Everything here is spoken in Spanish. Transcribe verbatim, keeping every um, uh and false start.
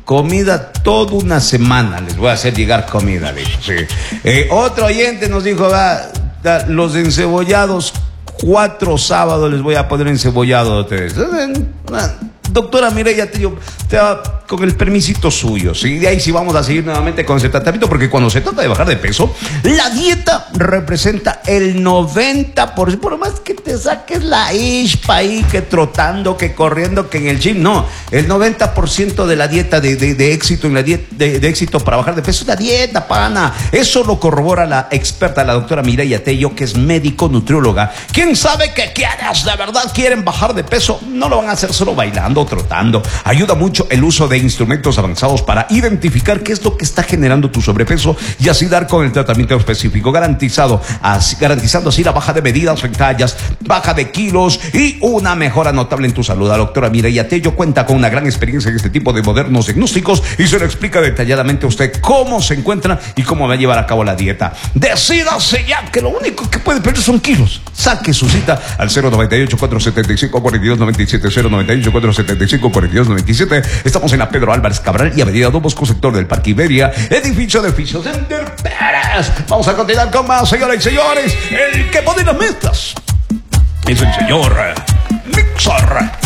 Comida toda una semana, les voy a hacer llegar comida, dijo, sí. Eh, otro oyente nos dijo, va, da, los encebollados, cuatro sábados les voy a poner encebollado a ustedes. Doctora Mireya Tello, te va con el permisito suyo, ¿sí? De ahí sí vamos a seguir nuevamente con ese tratamiento, porque cuando se trata de bajar de peso, la dieta representa el noventa por ciento, por más que te saques la ispa ahí, que trotando, que corriendo, que en el gym, no, el noventa por ciento de la dieta de, de, de éxito, en la dieta de, de éxito para bajar de peso es la dieta, pana. Eso lo corrobora la experta, la doctora Mireya Tello, que es médico nutrióloga. ¿Quién sabe que quienes de verdad quieren bajar de peso no lo van a hacer solo bailando, trotando? Ayuda mucho el uso de instrumentos avanzados para identificar qué es lo que está generando tu sobrepeso y así dar con el tratamiento específico garantizado, así, garantizando así la baja de medidas en tallas, baja de kilos y una mejora notable en tu salud. La doctora Mireya Tello cuenta con una gran experiencia en este tipo de modernos diagnósticos y se lo explica detalladamente a usted cómo se encuentra y cómo va a llevar a cabo la dieta. Decídase ya que lo único que puede perder son kilos. Saque su cita al cero noventa y ocho, cuatrocientos setenta y cinco, cuarenta y dos noventa y siete, cero noventa y ocho, cuatrocientos setenta y cinco, cuarenta y dos noventa y siete. Estamos en la Pedro Álvarez Cabral y avenida Don Bosco, sector del Parque Iberia, edificio de Oficios Center Pérez. Vamos a continuar con más, señoras y señores. El que pone las metas es el señor Mixer.